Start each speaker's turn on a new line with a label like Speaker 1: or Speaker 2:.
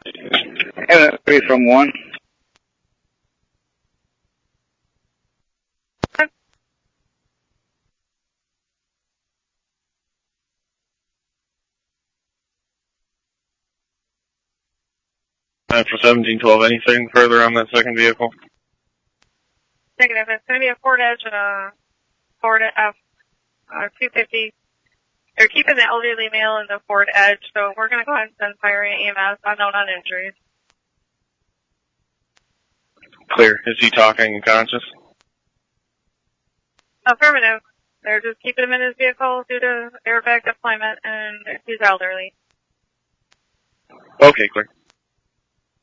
Speaker 1: Three from 1.
Speaker 2: For 1712, anything further on that second vehicle?
Speaker 3: Negative. It's going to be a Ford Edge and a Ford F-250. They're keeping the elderly male in the Ford Edge, so we're going to go ahead and send fire and EMS, unknown on injuries.
Speaker 2: Clear. Is he talking and conscious?
Speaker 3: Affirmative. They're just keeping him in his vehicle due to airbag deployment, and he's elderly.
Speaker 2: Okay, clear.